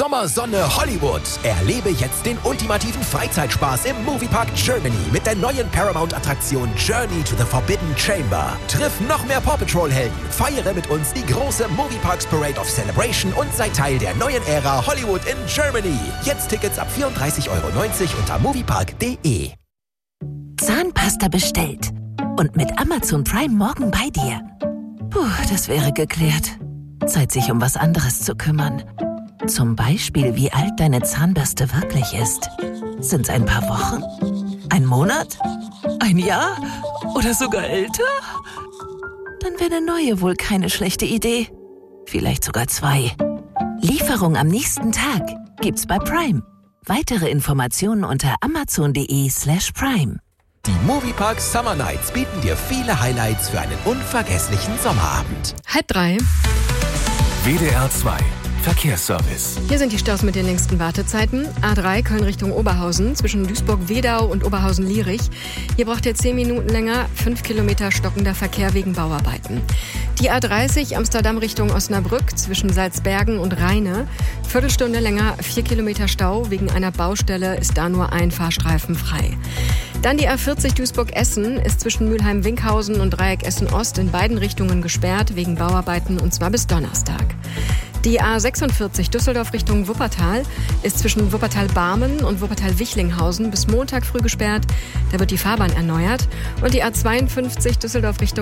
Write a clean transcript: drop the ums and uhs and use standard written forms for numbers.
Sommersonne Hollywood. Erlebe jetzt den ultimativen Freizeitspaß im Moviepark Germany mit der neuen Paramount-Attraktion Journey to the Forbidden Chamber. Triff noch mehr Paw Patrol-Helden, feiere mit uns die große Movieparks Parade of Celebration und sei Teil der neuen Ära Hollywood in Germany. Jetzt Tickets ab 34,90 € unter moviepark.de. Zahnpasta bestellt und mit Amazon Prime morgen bei dir. Puh, das wäre geklärt. Zeit, sich um was anderes zu kümmern. Zum Beispiel, wie alt deine Zahnbürste wirklich ist. Sind's ein paar Wochen? Ein Monat? Ein Jahr? Oder sogar älter? Dann wäre eine neue wohl keine schlechte Idee. Vielleicht sogar 2. Lieferung am nächsten Tag gibt's bei Prime. Weitere Informationen unter amazon.de/prime. Die Moviepark Summer Nights bieten dir viele Highlights für einen unvergesslichen Sommerabend. 2:30. WDR 2 Verkehrsservice. Hier sind die Staus mit den längsten Wartezeiten. A3 Köln Richtung Oberhausen zwischen Duisburg-Wedau und Oberhausen-Lierich. Hier braucht ihr 10 Minuten länger, 5 Kilometer stockender Verkehr wegen Bauarbeiten. Die A30 Amsterdam Richtung Osnabrück zwischen Salzbergen und Rheine. Viertelstunde länger, 4 Kilometer Stau. Wegen einer Baustelle ist da nur ein Fahrstreifen frei. Dann die A40 Duisburg-Essen ist zwischen Mülheim-Winkhausen und Dreieck Essen-Ost in beiden Richtungen gesperrt wegen Bauarbeiten und zwar bis Donnerstag. Die A46 Düsseldorf Richtung Wuppertal ist zwischen Wuppertal-Barmen und Wuppertal-Wichlinghausen bis Montag früh gesperrt. Da wird die Fahrbahn erneuert. Und die A52 Düsseldorf Richtung